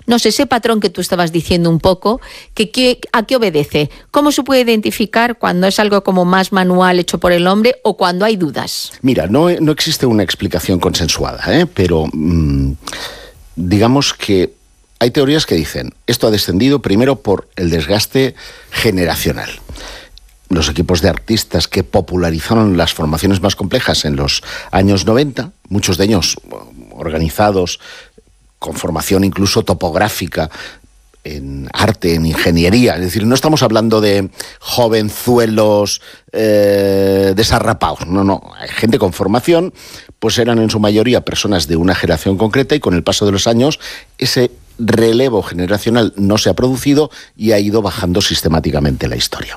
No sé, ese patrón que tú estabas diciendo un poco, ¿a qué obedece? ¿Cómo se puede identificar cuando es algo como más manual hecho por el hombre o cuando hay dudas? Mira, no existe una explicación consensuada, pero digamos que hay teorías que dicen, esto ha descendido primero por el desgaste generacional. Los equipos de artistas que popularizaron las formaciones más complejas en los años 90, muchos de ellos organizados con formación incluso topográfica, en arte, en ingeniería. Es decir, no estamos hablando de jovenzuelos desarrapados. No. Hay gente con formación, pues eran en su mayoría personas de una generación concreta y con el paso de los años ese relevo generacional no se ha producido y ha ido bajando sistemáticamente la historia.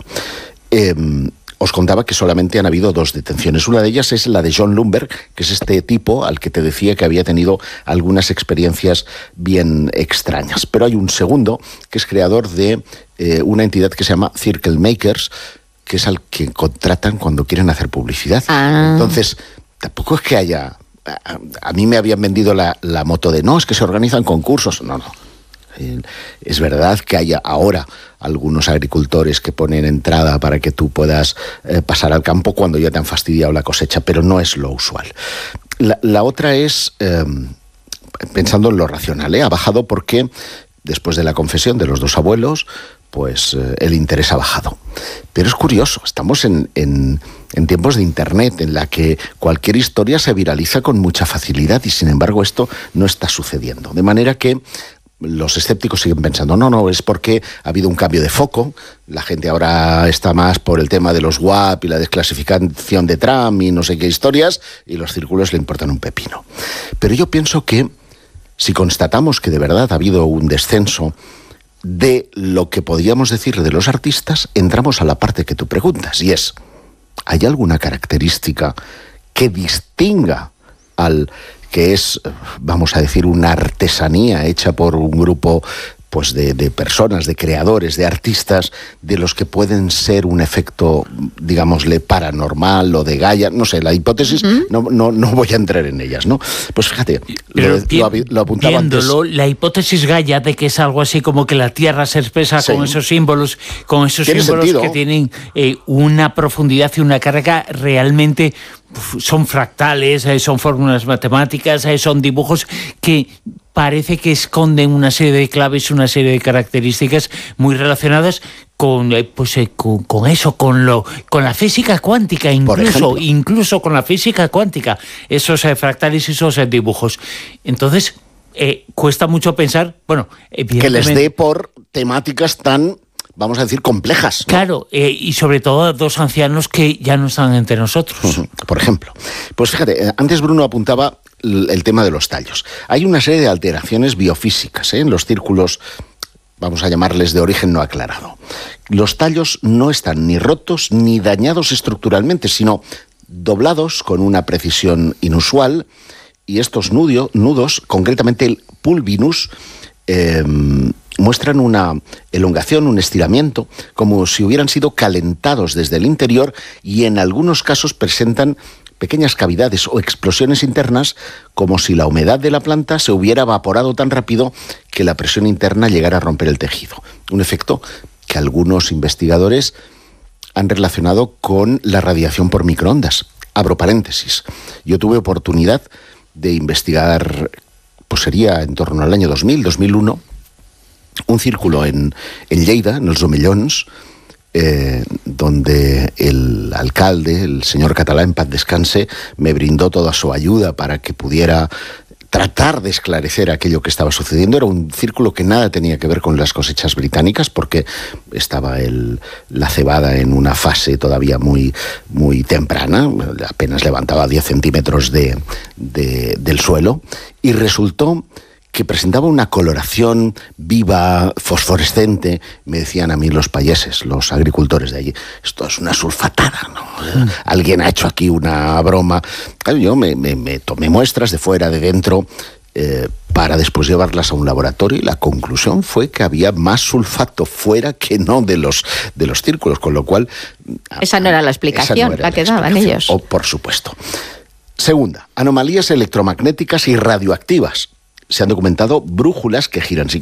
Os contaba que solamente han habido 2 detenciones. Una de ellas es la de John Lumberg, que es este tipo al que te decía que había tenido algunas experiencias bien extrañas. Pero hay un segundo, que es creador de una entidad que se llama Circle Makers, que es al que contratan cuando quieren hacer publicidad. Entonces, tampoco es que haya... A mí me habían vendido la moto de, no, es que se organizan concursos. No. Es verdad que hay ahora algunos agricultores que ponen entrada para que tú puedas pasar al campo cuando ya te han fastidiado la cosecha, pero no es lo usual. La otra es, pensando en lo racional, ha bajado porque después de la confesión de los 2 abuelos, pues el interés ha bajado. Pero es curioso, estamos en tiempos de Internet en la que cualquier historia se viraliza con mucha facilidad y sin embargo esto no está sucediendo. De manera que los escépticos siguen pensando, no, es porque ha habido un cambio de foco, la gente ahora está más por el tema de los WAP y la desclasificación de Trump y no sé qué historias, y los círculos le importan un pepino. Pero yo pienso que si constatamos que de verdad ha habido un descenso de lo que podríamos decir de los artistas, entramos a la parte que tú preguntas, y es, ¿hay alguna característica que distinga al que es, vamos a decir, una artesanía hecha por un grupo pues de personas, de creadores, de artistas, de los que pueden ser un efecto, digámosle, paranormal o de Gaia? No sé, la hipótesis, no voy a entrar en ellas, ¿no? Pues fíjate, lo apuntaba viéndolo, antes. La hipótesis Gaia de que es algo así como que la Tierra se expresa con esos símbolos, que tienen una profundidad y una carga realmente... Son fractales, son fórmulas matemáticas, son dibujos que parece que esconden una serie de claves, una serie de características muy relacionadas con eso, con la física cuántica, incluso con la física cuántica, esos fractales y esos dibujos. Entonces, cuesta mucho pensar, que les dé por temáticas tan, vamos a decir, complejas, ¿no? Claro, y sobre todo a 2 ancianos que ya no están entre nosotros. Por ejemplo. Pues fíjate, antes Bruno apuntaba el tema de los tallos. Hay una serie de alteraciones biofísicas en los círculos, vamos a llamarles de origen no aclarado. Los tallos no están ni rotos ni dañados estructuralmente, sino doblados con una precisión inusual, y estos nudos, concretamente el pulvinus, muestran una elongación, un estiramiento, como si hubieran sido calentados desde el interior, y en algunos casos presentan pequeñas cavidades o explosiones internas, como si la humedad de la planta se hubiera evaporado tan rápido que la presión interna llegara a romper el tejido. Un efecto que algunos investigadores han relacionado con la radiación por microondas. Abro paréntesis. Yo tuve oportunidad de investigar, pues sería en torno al año 2000, 2001, un círculo en Lleida, en els Omellons, donde el alcalde, el señor Catalá, en paz descanse, me brindó toda su ayuda para que pudiera tratar de esclarecer aquello que estaba sucediendo. Era un círculo que nada tenía que ver con las cosechas británicas, porque estaba la cebada en una fase todavía muy, muy temprana, apenas levantaba 10 centímetros del suelo, y resultó que presentaba una coloración viva, fosforescente. Me decían a mí los payeses, los agricultores de allí, esto es una sulfatada, ¿no? Alguien ha hecho aquí una broma. Claro, yo me tomé muestras de fuera, de dentro, para después llevarlas a un laboratorio, y la conclusión fue que había más sulfato fuera que no de los círculos, con lo cual... Esa no era la explicación, la que daban ellos. Por supuesto. Segunda, anomalías electromagnéticas y radioactivas. Se han documentado brújulas que giran sin